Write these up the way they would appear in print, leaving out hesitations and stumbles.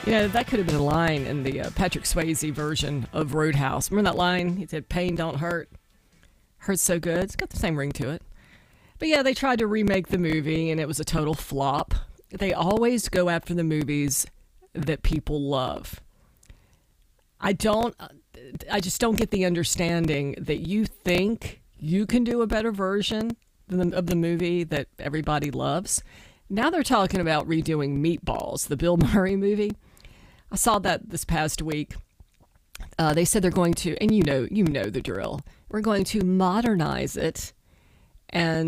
That could have been a line in the Patrick Swayze version of Roadhouse. Remember that line? He said, "Pain don't hurt. Hurts so good." It's got the same ring to it. But yeah, they tried to remake the movie, and it was a total flop. They always go after the movies that people love. I just don't get the understanding that you think you can do a better version of the movie that everybody loves. Now they're talking about redoing Meatballs, the Bill Murray movie. I saw that this past week. They said they're going to, and you know the drill. We're going to modernize it and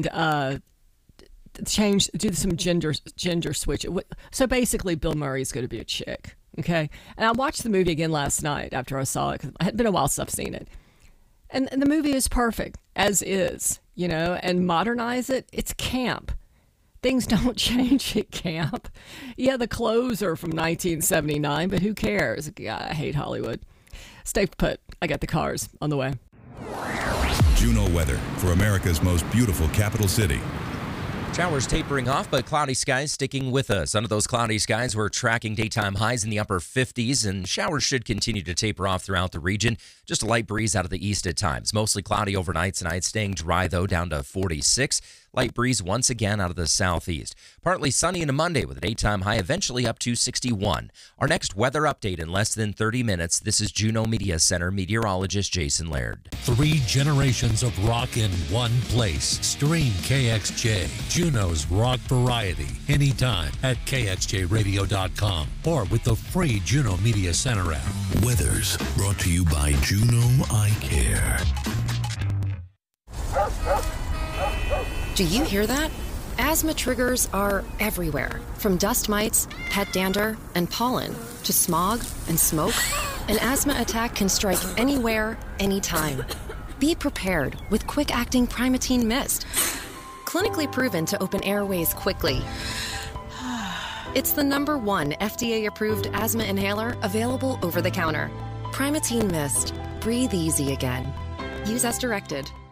do some gender switch. So basically, Bill Murray's going to be a chick. Okay, and I watched the movie again last night after I saw it, because it had been a while since I've seen it. And the movie is perfect as is, and modernize it. It's camp. Things don't change at camp. Yeah, the clothes are from 1979, but who cares? God, I hate Hollywood. Stay put. I got the cars on the way. Juno weather for America's most beautiful capital city. Showers tapering off, but cloudy skies sticking with us. Under those cloudy skies, we're tracking daytime highs in the upper 50s, and showers should continue to taper off throughout the region. Just a light breeze out of the east at times. Mostly cloudy overnight tonight, staying dry, though, down to 46. Light breeze once again out of the southeast. Partly sunny into Monday with a daytime high eventually up to 61. Our next weather update in less than 30 minutes. This is Juneau Media Center meteorologist Jason Laird. 3 generations of rock in one place. Stream KXJ, Juneau's rock variety, anytime at KXJRadio.com or with the free Juneau Media Center app. Weather's brought to you by Juneau Eye Care. Do you hear that? Asthma triggers are everywhere, from dust mites, pet dander, and pollen, to smog and smoke. An asthma attack can strike anywhere, anytime. Be prepared with quick-acting Primatene Mist. Clinically proven to open airways quickly. It's the #1 FDA-approved asthma inhaler available over the counter. Primatene Mist. Breathe easy again. Use as directed.